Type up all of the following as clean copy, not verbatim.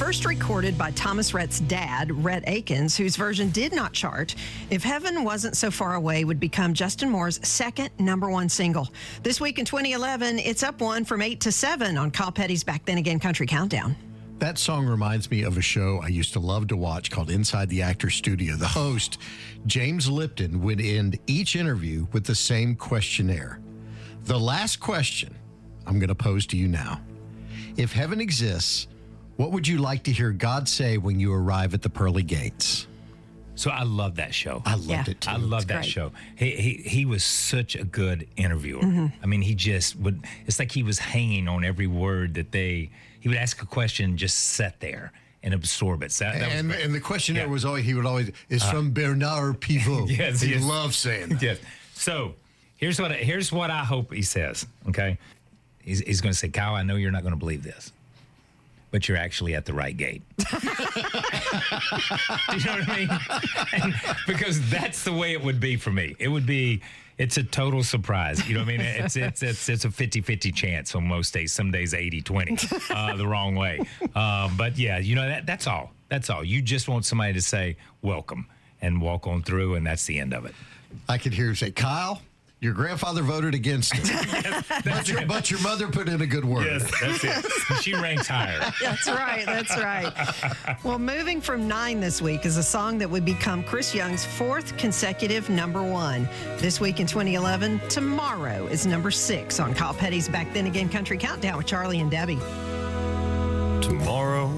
first recorded by Thomas Rhett's dad, Rhett Akins, whose version did not chart. If Heaven Wasn't So Far Away would become Justin Moore's second #1 single. This week in 2011, it's up one from 8 to 7 on Kyle Petty's Back Then Again Country Countdown. That song reminds me of a show I used to love to watch called Inside the Actor's Studio. The host, James Lipton, would end each interview with the same questionnaire. The last question I'm going to pose to you now. If heaven exists, what would you like to hear God say when you arrive at the pearly gates? So I love that show. I loved it too. I love that great. show. He was such a good interviewer. I mean, he just would, it's like he was hanging on every word that he would ask a question, just sit there and absorb it. So that was great. And the questionnaire was always, he would always, it's from Bernard Pivot. Yes, he yes. loved saying that. Yes. So here's what I hope he says, okay? He's going to say, Kyle, I know you're not going to believe this, but you're actually at the right gate. Do you know what I mean? And because that's the way it would be for me. It's a total surprise. You know what I mean? It's a 50-50 chance on most days. Some days 80-20 the wrong way. But yeah, you know, that's all. That's all. You just want somebody to say, welcome, and walk on through, and that's the end of it. I could hear him say, Kyle, your grandfather voted against it. But your mother put in a good word. Yes, that's it. She ranks higher. That's right. That's right. Well, moving from 9 this week is a song that would become Chris Young's 4th consecutive #1. This week in 2011, Tomorrow is #6 on Kyle Petty's Back Then Again Country Countdown with Charlie and Debbie. Tomorrow,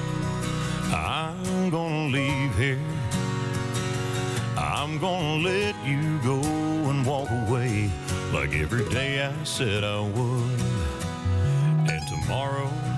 I'm gonna leave here. I'm gonna let you go and walk away like every day I said I would. And tomorrow,